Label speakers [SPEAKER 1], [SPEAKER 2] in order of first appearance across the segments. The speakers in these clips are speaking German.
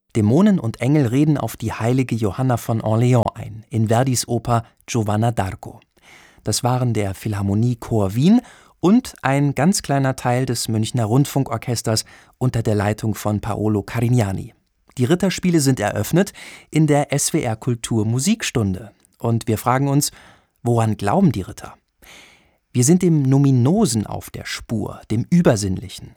[SPEAKER 1] Dämonen und Engel reden auf die heilige Johanna von Orleans ein, in Verdis Oper Giovanna d'Arco. Das waren der Philharmonie-Chor Wien und ein ganz kleiner Teil des Münchner Rundfunkorchesters unter der Leitung von Paolo Carignani. Die Ritterspiele sind eröffnet in der SWR Kultur Musikstunde. Und wir fragen uns, woran glauben die Ritter? Wir sind dem Nominosen auf der Spur, dem Übersinnlichen.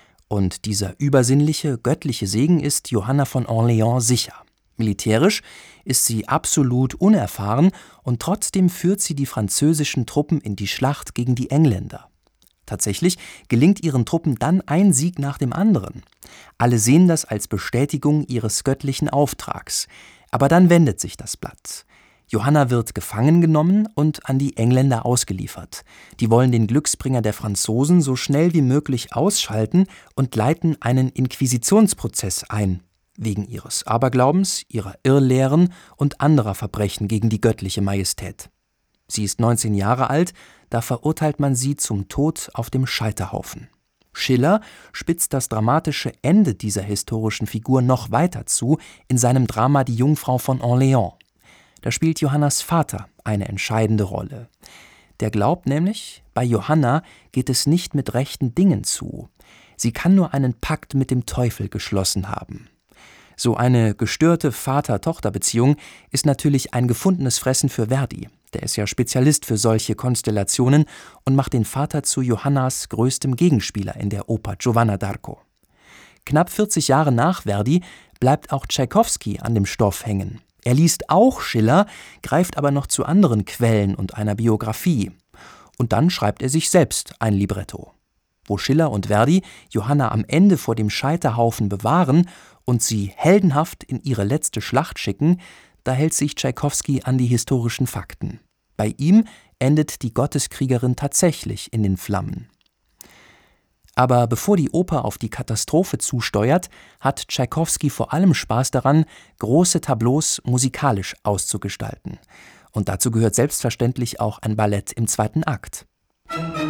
[SPEAKER 1] Und dieser übersinnliche, göttliche Segen ist Johanna von Orleans sicher. Militärisch ist sie absolut unerfahren und trotzdem führt sie die französischen Truppen in die Schlacht gegen die Engländer. Tatsächlich gelingt ihren Truppen dann ein Sieg nach dem anderen. Alle sehen das als Bestätigung ihres göttlichen Auftrags. Aber dann wendet sich das Blatt. Johanna wird gefangen genommen und an die Engländer ausgeliefert. Die wollen den Glücksbringer der Franzosen so schnell wie möglich ausschalten und leiten einen Inquisitionsprozess ein, wegen ihres Aberglaubens, ihrer Irrlehren und anderer Verbrechen gegen die göttliche Majestät. Sie ist 19 Jahre alt, da verurteilt man sie zum Tod auf dem Scheiterhaufen. Schiller spitzt das dramatische Ende dieser historischen Figur noch weiter zu in seinem Drama Die Jungfrau von Orleans. Da spielt Johannas Vater eine entscheidende Rolle. Der glaubt nämlich, bei Johanna geht es nicht mit rechten Dingen zu. Sie kann nur einen Pakt mit dem Teufel geschlossen haben. So eine gestörte Vater-Tochter-Beziehung ist natürlich ein gefundenes Fressen für Verdi. Der ist ja Spezialist für solche Konstellationen und macht den Vater zu Johannas größtem Gegenspieler in der Oper Giovanna d'Arco. Knapp 40 Jahre nach Verdi bleibt auch Tschaikowski an dem Stoff hängen. Er liest auch Schiller, greift aber noch zu anderen Quellen und einer Biografie. Und dann schreibt er sich selbst ein Libretto. Wo Schiller und Verdi Johanna am Ende vor dem Scheiterhaufen bewahren und sie heldenhaft in ihre letzte Schlacht schicken, da hält sich Tschaikowski an die historischen Fakten. Bei ihm endet die Gotteskriegerin tatsächlich in den Flammen. Aber bevor die Oper auf die Katastrophe zusteuert, hat Tschaikowski vor allem Spaß daran, große Tableaus musikalisch auszugestalten. Und dazu gehört selbstverständlich auch ein Ballett im zweiten Akt.